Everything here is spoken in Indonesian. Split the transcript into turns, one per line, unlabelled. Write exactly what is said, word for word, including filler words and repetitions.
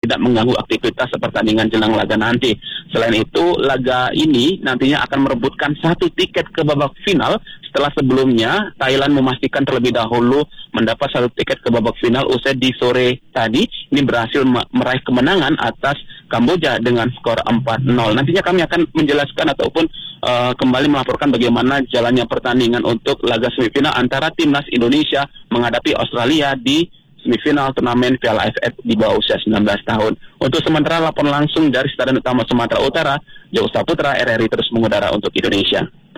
tidak mengganggu aktivitas pertandingan jelang laga nanti. Selain itu, laga ini nantinya akan merebutkan satu tiket ke babak final setelah sebelumnya Thailand memastikan terlebih dahulu mendapat satu tiket ke babak final usai di sore tadi ini berhasil meraih kemenangan atas Kamboja dengan skor empat nol. Nantinya kami akan menjelaskan ataupun uh, kembali melaporkan bagaimana jalannya pertandingan untuk laga semifinal antara timnas Indonesia menghadapi Australia di semifinal turnamen Piala A F F di bawah usia sembilan belas tahun. Untuk sementara laporan langsung dari Stadion Utama Sumatera Utara, Jauh Saputra R R I terus mengudara untuk Indonesia.